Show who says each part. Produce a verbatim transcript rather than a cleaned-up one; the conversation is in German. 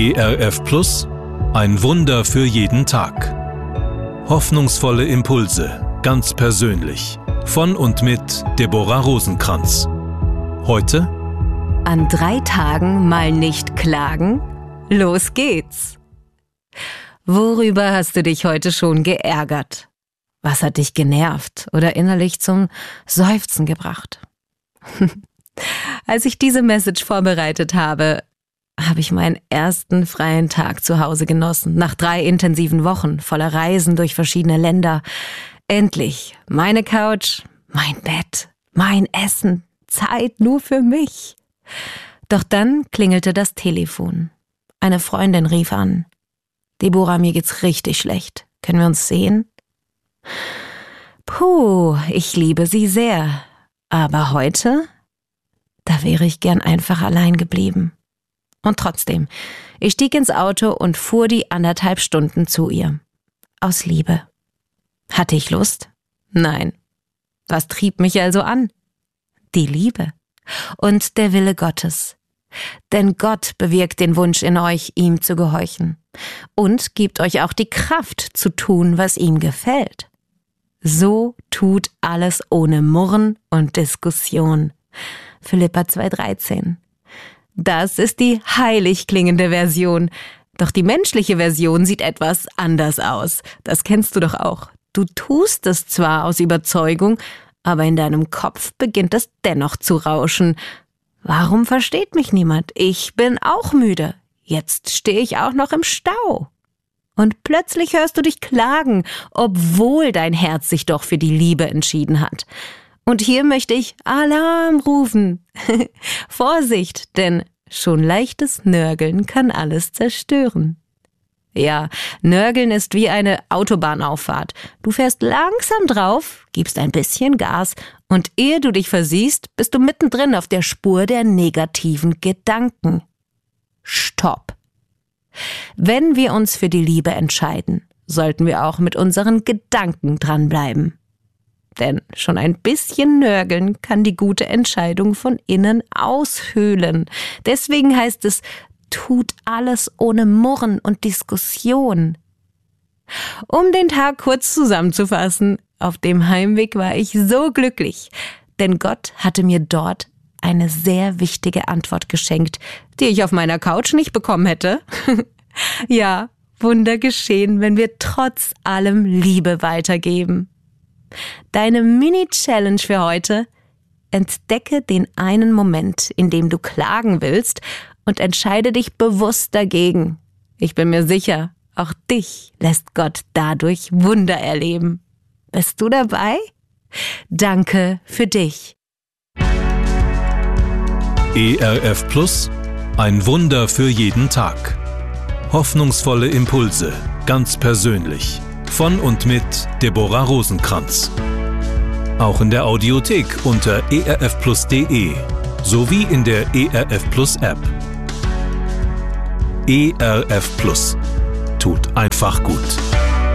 Speaker 1: E R F Plus, ein Wunder für jeden Tag. Hoffnungsvolle Impulse, ganz persönlich. Von und mit Deborah Rosenkranz. Heute:
Speaker 2: An drei Tagen mal nicht klagen? Los geht's! Worüber hast du dich heute schon geärgert? Was hat dich genervt oder innerlich zum Seufzen gebracht? Als ich diese Message vorbereitet habe, habe ich meinen ersten freien Tag zu Hause genossen, nach drei intensiven Wochen voller Reisen durch verschiedene Länder. Endlich meine Couch, mein Bett, mein Essen, Zeit nur für mich. Doch dann klingelte das Telefon. Eine Freundin rief an. Deborah, mir geht's richtig schlecht. Können wir uns sehen? Puh, ich liebe sie sehr. Aber heute, da wäre ich gern einfach allein geblieben. Und trotzdem, ich stieg ins Auto und fuhr die anderthalb Stunden zu ihr. Aus Liebe. Hatte ich Lust? Nein. Was trieb mich also an? Die Liebe und der Wille Gottes. Denn Gott bewirkt den Wunsch in euch, ihm zu gehorchen und gibt euch auch die Kraft zu tun, was ihm gefällt. So tut alles ohne Murren und Diskussion. Philipper zwei dreizehn. Das ist die heilig klingende Version. Doch die menschliche Version sieht etwas anders aus. Das kennst du doch auch. Du tust es zwar aus Überzeugung, aber in deinem Kopf beginnt es dennoch zu rauschen. Warum versteht mich niemand? Ich bin auch müde. Jetzt stehe ich auch noch im Stau. Und plötzlich hörst du dich klagen, obwohl dein Herz sich doch für die Liebe entschieden hat. Und hier möchte ich Alarm rufen. Vorsicht, denn schon leichtes Nörgeln kann alles zerstören. Ja, Nörgeln ist wie eine Autobahnauffahrt. Du fährst langsam drauf, gibst ein bisschen Gas und ehe du dich versiehst, bist du mittendrin auf der Spur der negativen Gedanken. Stopp! Wenn wir uns für die Liebe entscheiden, sollten wir auch mit unseren Gedanken dranbleiben. Denn schon ein bisschen Nörgeln kann die gute Entscheidung von innen aushöhlen. Deswegen heißt es, tut alles ohne Murren und Diskussion. Um den Tag kurz zusammenzufassen, auf dem Heimweg war ich so glücklich, denn Gott hatte mir dort eine sehr wichtige Antwort geschenkt, die ich auf meiner Couch nicht bekommen hätte. Ja, Wunder geschehen, wenn wir trotz allem Liebe weitergeben. Deine Mini-Challenge für heute: Entdecke den einen Moment, in dem du klagen willst und entscheide dich bewusst dagegen. Ich bin mir sicher, auch dich lässt Gott dadurch Wunder erleben. Bist du dabei? Danke für dich.
Speaker 1: E R F Plus, ein Wunder für jeden Tag. Hoffnungsvolle Impulse, ganz persönlich. Von und mit Deborah Rosenkranz. Auch in der Audiothek unter e r f plus punkt d e sowie in der E R F Plus App. E R F Plus. Tut einfach gut.